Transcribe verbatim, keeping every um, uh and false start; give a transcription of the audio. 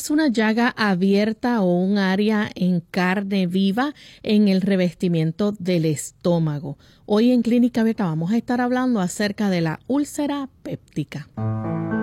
es una llaga abierta o un área en carne viva en el revestimiento del estómago. Hoy en Clínica Abierta vamos a estar hablando acerca de la úlcera péptica.